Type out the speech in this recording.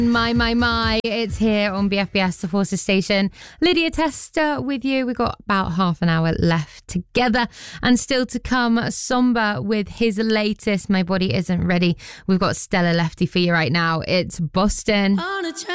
My, it's here on BFBS, the Forces Station. Lydia Tester with you. We've got about half an hour left together. And still to come, Somba with his latest, My Body Isn't Ready. We've got Stella Lefty for you right now. It's Boston.